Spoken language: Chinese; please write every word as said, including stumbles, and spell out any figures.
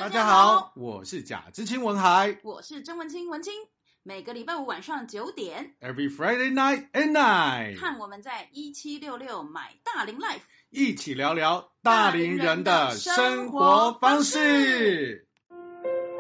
大家好，我是贾知青文海， 我是曾文清文清。每个礼拜五晚上九点 ，Every Friday night at night， 看我们在一七六六买大龄 Life， 一起聊聊大龄人的生活方式。